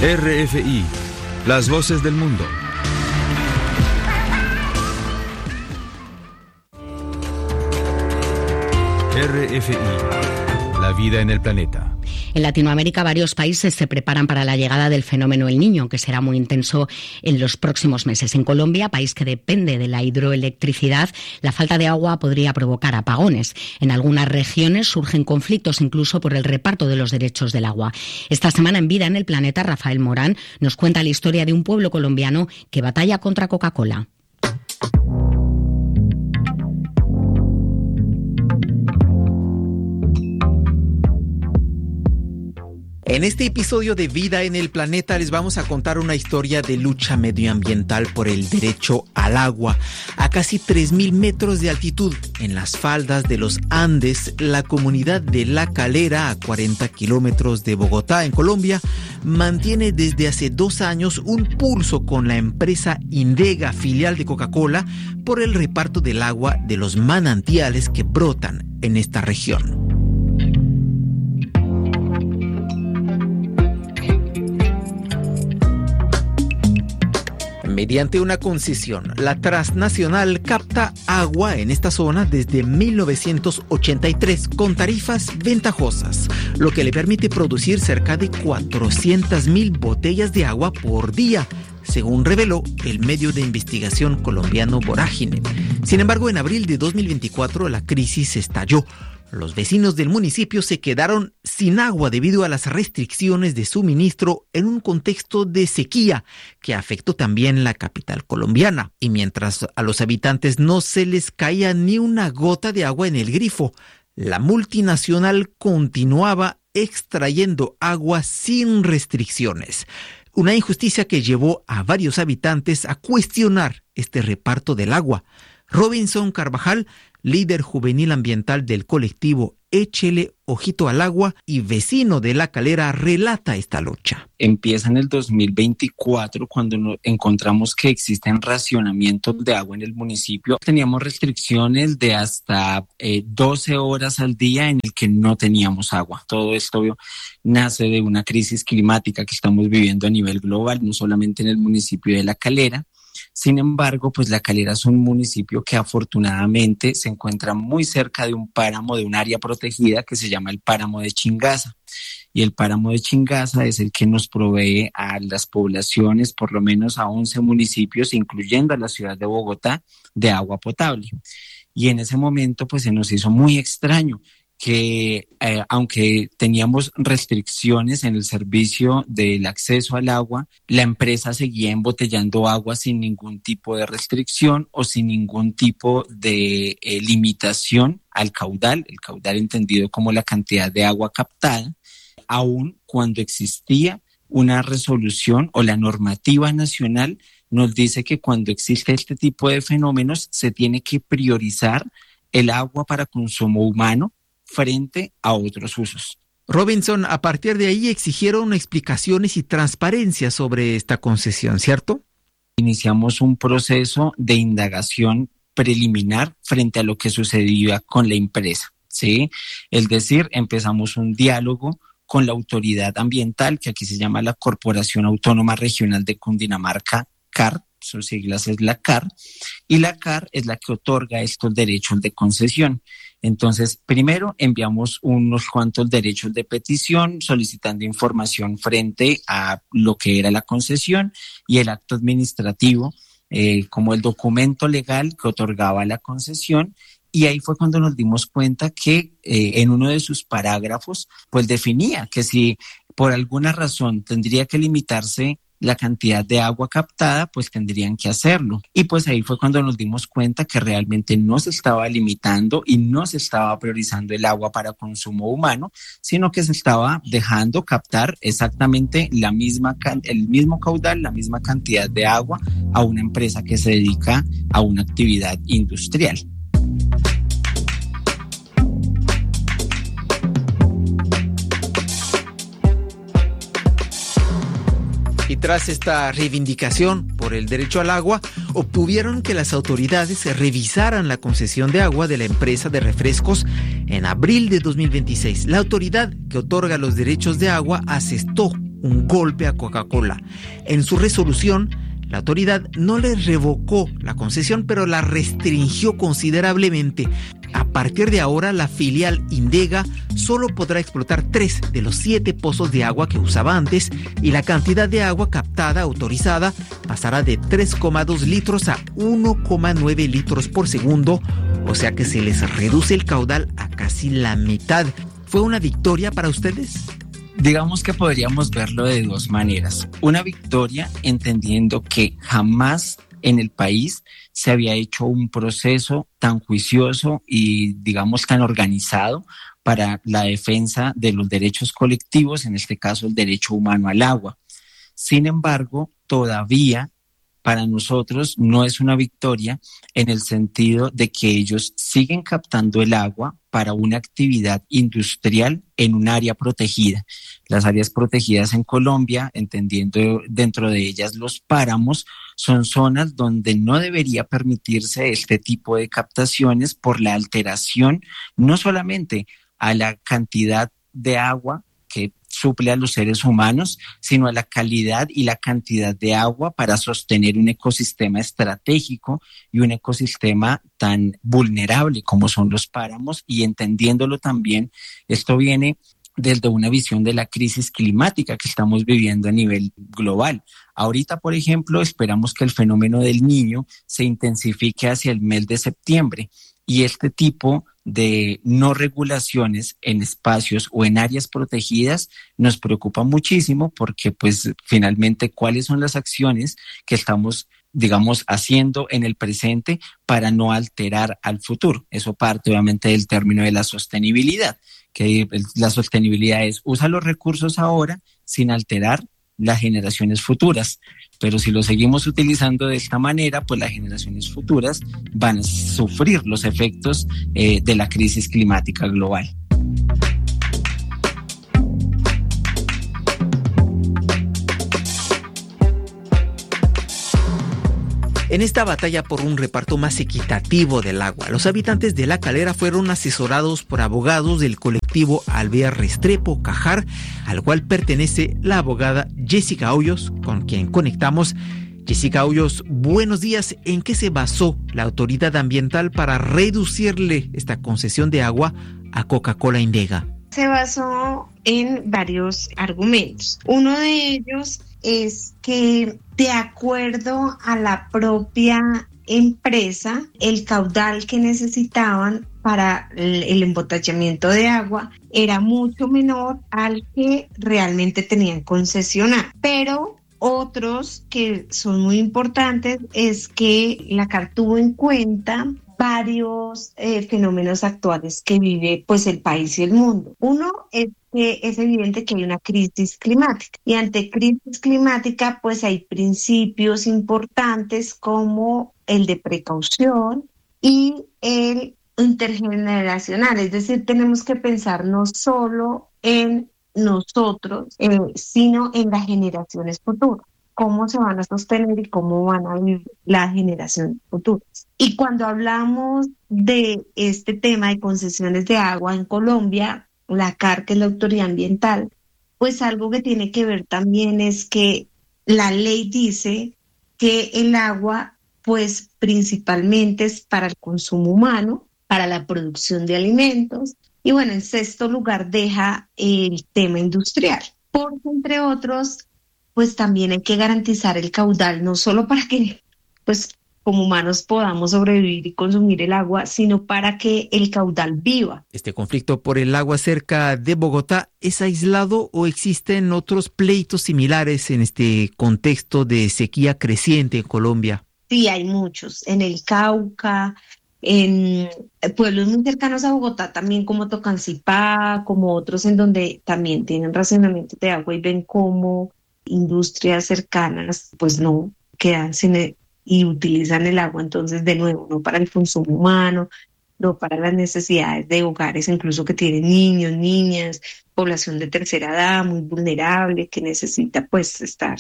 RFI, las voces del mundo. RFI, la vida en el planeta. En Latinoamérica, varios países se preparan para la llegada del fenómeno El Niño, que será muy intenso en los próximos meses. En Colombia, país que depende de la hidroelectricidad, la falta de agua podría provocar apagones. En algunas regiones surgen conflictos incluso por el reparto de los derechos del agua. Esta semana en Vida en el Planeta, Rafael Morán nos cuenta la historia de un pueblo colombiano que batalla contra Coca-Cola. En este episodio de Vida en el Planeta les vamos a contar una historia de lucha medioambiental por el derecho al agua. A casi 3.000 metros de altitud, en las faldas de los Andes, la comunidad de La Calera, a 40 kilómetros de Bogotá, en Colombia, mantiene desde hace 2 años un pulso con la empresa Indega, filial de Coca-Cola, por el reparto del agua de los manantiales que brotan en esta región. Mediante una concesión, la transnacional capta agua en esta zona desde 1983 con tarifas ventajosas, lo que le permite producir cerca de 400.000 botellas de agua por día, según reveló el medio de investigación colombiano Vorágine. Sin embargo, en abril de 2024 la crisis estalló. Los vecinos del municipio se quedaron sin agua debido a las restricciones de suministro en un contexto de sequía que afectó también la capital colombiana. Y mientras a los habitantes no se les caía ni una gota de agua en el grifo, la multinacional continuaba extrayendo agua sin restricciones. Una injusticia que llevó a varios habitantes a cuestionar este reparto del agua. Robinson Carvajal, líder juvenil ambiental del colectivo Échele Ojito al Agua y vecino de La Calera, relata esta lucha. Empieza en el 2024 cuando encontramos que existen racionamientos de agua en el municipio. Teníamos restricciones de hasta 12 horas al día en el que no teníamos agua. Todo esto nace de una crisis climática que estamos viviendo a nivel global, no solamente en el municipio de La Calera. Sin embargo, pues La Calera es un municipio que afortunadamente se encuentra muy cerca de un páramo, de un área protegida que se llama el páramo de Chingaza. Y el páramo de Chingaza es el que nos provee a las poblaciones, por lo menos a 11 municipios, incluyendo a la ciudad de Bogotá, de agua potable. Y en ese momento pues se nos hizo muy extraño que aunque teníamos restricciones en el servicio del acceso al agua, la empresa seguía embotellando agua sin ningún tipo de restricción o sin ningún tipo de limitación al caudal, el caudal entendido como la cantidad de agua captada, aun cuando existía una resolución o la normativa nacional nos dice que cuando existe este tipo de fenómenos se tiene que priorizar el agua para consumo humano frente a otros usos. Robinson, a partir de ahí exigieron explicaciones y transparencia sobre esta concesión, ¿cierto? Iniciamos un proceso de indagación preliminar frente a lo que sucedía con la empresa, ¿sí? Es decir, empezamos un diálogo con la autoridad ambiental, que aquí se llama la Corporación Autónoma Regional de Cundinamarca, CAR, sus siglas es la CAR, y la CAR es la que otorga estos derechos de concesión. Entonces, primero enviamos unos cuantos derechos de petición solicitando información frente a lo que era la concesión y el acto administrativo como el documento legal que otorgaba la concesión. Y ahí fue cuando nos dimos cuenta que en uno de sus parágrafos pues definía que si por alguna razón tendría que limitarse la cantidad de agua captada, pues tendrían que hacerlo. Y pues ahí fue cuando nos dimos cuenta que realmente no se estaba limitando y no se estaba priorizando el agua para consumo humano, sino que se estaba dejando captar exactamente el mismo caudal, la misma cantidad de agua a una empresa que se dedica a una actividad industrial. Y tras esta reivindicación por el derecho al agua, obtuvieron que las autoridades revisaran la concesión de agua de la empresa de refrescos en abril de 2026. La autoridad que otorga los derechos de agua asestó un golpe a Coca-Cola. En su resolución, la autoridad no le revocó la concesión, pero la restringió considerablemente. A partir de ahora, la filial Indega solo podrá explotar 3 de los 7 pozos de agua que usaba antes, y la cantidad de agua captada autorizada pasará de 3,2 litros a 1,9 litros por segundo, o sea que se les reduce el caudal a casi la mitad. ¿Fue una victoria para ustedes? Digamos que podríamos verlo de dos maneras. Una victoria entendiendo que jamás en el país se había hecho un proceso tan juicioso y, digamos, tan organizado para la defensa de los derechos colectivos, en este caso el derecho humano al agua. Sin embargo, todavía para nosotros no es una victoria en el sentido de que ellos siguen captando el agua para una actividad industrial en un área protegida. Las áreas protegidas en Colombia, entendiendo dentro de ellas los páramos, son zonas donde no debería permitirse este tipo de captaciones por la alteración no solamente a la cantidad de agua que suple a los seres humanos, sino a la calidad y la cantidad de agua para sostener un ecosistema estratégico y un ecosistema tan vulnerable como son los páramos. Y entendiéndolo también, esto viene desde una visión de la crisis climática que estamos viviendo a nivel global. Ahorita, por ejemplo, esperamos que el fenómeno del Niño se intensifique hacia el mes de septiembre, y este tipo de no regulaciones en espacios o en áreas protegidas nos preocupa muchísimo, porque pues finalmente cuáles son las acciones que estamos, digamos, haciendo en el presente para no alterar al futuro. Eso parte obviamente del término de la sostenibilidad, que la sostenibilidad es usa los recursos ahora sin alterar las generaciones futuras. Pero si lo seguimos utilizando de esta manera, pues las generaciones futuras van a sufrir los efectos de la crisis climática global. En esta batalla por un reparto más equitativo del agua, los habitantes de La Calera fueron asesorados por abogados del colectivo Alvear Restrepo Cajar, al cual pertenece la abogada Jessica Hoyos, con quien conectamos. Jessica Hoyos, buenos días. ¿En qué se basó la autoridad ambiental para reducirle esta concesión de agua a Coca-Cola Indega? Se basó en varios argumentos. Uno de ellos es que, de acuerdo a la propia empresa, el caudal que necesitaban para el embotellamiento de agua era mucho menor al que realmente tenían concesionado. Pero otros que son muy importantes es que la CAR tuvo en cuenta varios fenómenos actuales que vive pues el país y el mundo. Uno es que es evidente que hay una crisis climática, y ante crisis climática pues hay principios importantes como el de precaución y el intergeneracional, es decir, tenemos que pensar no solo en nosotros, sino en las generaciones futuras, cómo se van a sostener y cómo van a vivir las generaciones futuras. Y cuando hablamos de este tema de concesiones de agua en Colombia, la CAR, que es la autoridad ambiental, pues algo que tiene que ver también es que la ley dice que el agua, pues principalmente es para el consumo humano, para la producción de alimentos, y bueno, en sexto lugar deja el tema industrial, porque entre otros, pues también hay que garantizar el caudal, no solo para que, pues, como humanos podamos sobrevivir y consumir el agua, sino para que el caudal viva. ¿Este conflicto por el agua cerca de Bogotá es aislado o existen otros pleitos similares en este contexto de sequía creciente en Colombia? Sí, hay muchos. En el Cauca, en pueblos muy cercanos a Bogotá también, como Tocancipá, como otros en donde también tienen racionamiento de agua y ven cómo industrias cercanas pues no quedan sin y utilizan el agua, entonces de nuevo no para el consumo humano, no para las necesidades de hogares incluso que tienen niños, niñas, población de tercera edad muy vulnerable que necesita pues estar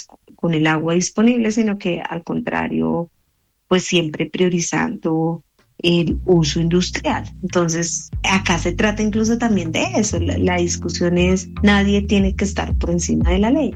con el agua disponible, sino que al contrario pues siempre priorizando el uso industrial. Entonces, acá se trata incluso también de eso. La discusión es, nadie tiene que estar por encima de la ley.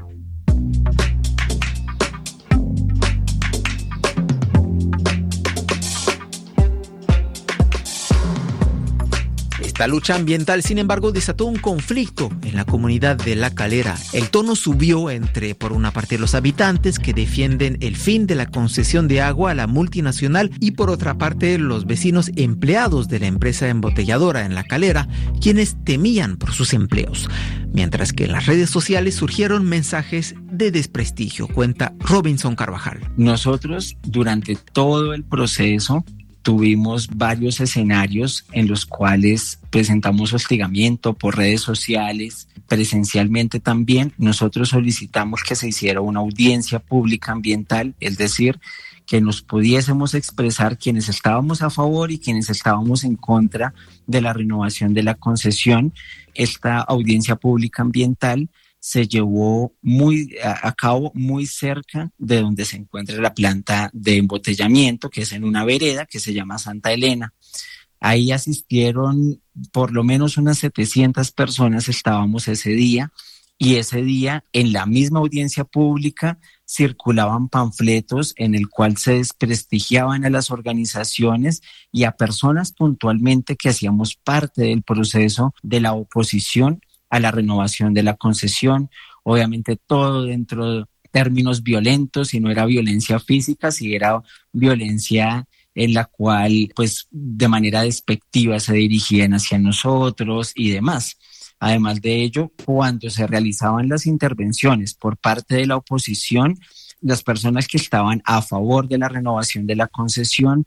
Esta lucha ambiental, sin embargo, desató un conflicto en la comunidad de La Calera. El tono subió entre, por una parte, los habitantes que defienden el fin de la concesión de agua a la multinacional y, por otra parte, los vecinos empleados de la empresa embotelladora en La Calera, quienes temían por sus empleos. Mientras que en las redes sociales surgieron mensajes de desprestigio, cuenta Robinson Carvajal. Nosotros, durante todo el proceso, tuvimos varios escenarios en los cuales presentamos hostigamiento por redes sociales, presencialmente también. Nosotros solicitamos que se hiciera una audiencia pública ambiental, es decir, que nos pudiésemos expresar quienes estábamos a favor y quienes estábamos en contra de la renovación de la concesión. Esta audiencia pública ambiental se llevó a cabo muy cerca de donde se encuentra la planta de embotellamiento, que es en una vereda que se llama Santa Elena. Ahí asistieron por lo menos unas 700 personas, estábamos ese día, y ese día en la misma audiencia pública circulaban panfletos en el cual se desprestigiaban a las organizaciones y a personas puntualmente que hacíamos parte del proceso de la oposición a la renovación de la concesión. Obviamente todo dentro de términos violentos, si no era violencia física, si era violencia en la cual pues de manera despectiva se dirigían hacia nosotros y demás. Además de ello, cuando se realizaban las intervenciones por parte de la oposición, las personas que estaban a favor de la renovación de la concesión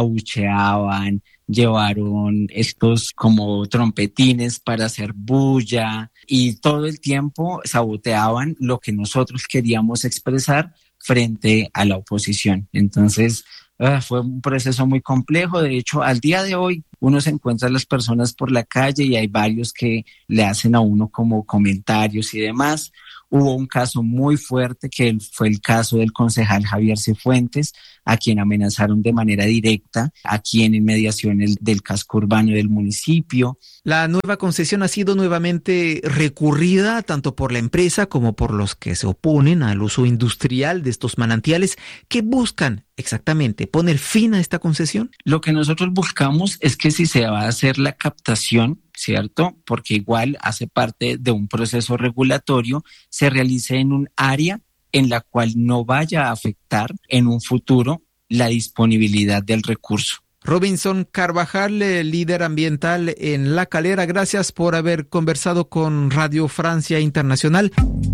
abucheaban, llevaron estos como trompetines para hacer bulla y todo el tiempo saboteaban lo que nosotros queríamos expresar frente a la oposición. Entonces, fue un proceso muy complejo. De hecho, al día de hoy uno se encuentra a las personas por la calle y hay varios que le hacen a uno como comentarios y demás. Hubo un caso muy fuerte que fue el caso del concejal Javier Cifuentes, a quien amenazaron de manera directa aquí en inmediaciones del casco urbano del municipio. La nueva concesión ha sido nuevamente recurrida tanto por la empresa como por los que se oponen al uso industrial de estos manantiales. ¿Qué buscan exactamente? ¿Poner fin a esta concesión? Lo que nosotros buscamos es que si se va a hacer la captación, ¿cierto? Porque igual hace parte de un proceso regulatorio, se realice en un área en la cual no vaya a afectar en un futuro la disponibilidad del recurso. Robinson Carvajal, líder ambiental en La Calera, gracias por haber conversado con Radio Francia Internacional.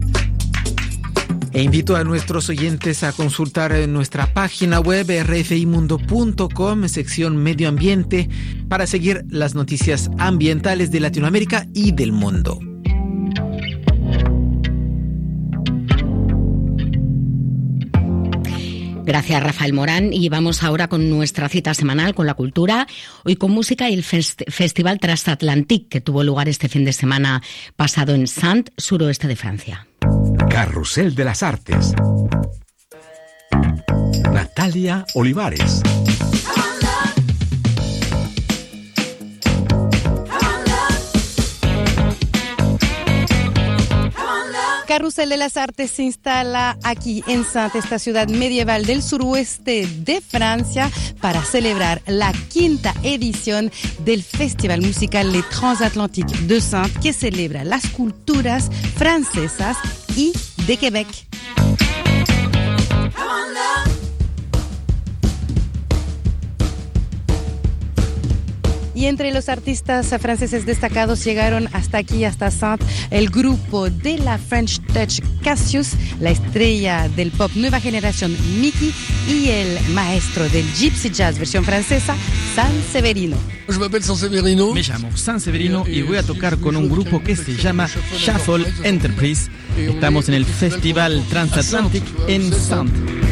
E invito a nuestros oyentes a consultar nuestra página web rfimundo.com, sección Medio Ambiente, para seguir las noticias ambientales de Latinoamérica y del mundo. Gracias, Rafael Morán. Y vamos ahora con nuestra cita semanal con la cultura. Hoy con música y el Festival Transatlantique, que tuvo lugar este fin de semana pasado en Saintes, suroeste de Francia. Carrusel de las Artes. Natalia Olivares. Carrusel de las Artes se instala aquí en Saintes, esta ciudad medieval del suroeste de Francia, para celebrar la 5ª edición del Festival musical Les Transatlantiques de Saintes, que celebra las culturas francesas y de Quebec. Y entre los artistas franceses destacados llegaron hasta aquí, hasta Saintes, el grupo de la French Touch Cassius, la estrella del pop nueva generación Mickey y el maestro del Gypsy Jazz versión francesa, Sanseverino. Je m'appelle Sanseverino. Me llamo Sanseverino y voy a tocar con un grupo que se llama Shuffle Enterprise. Estamos en el Festival Transatlantique en Saintes.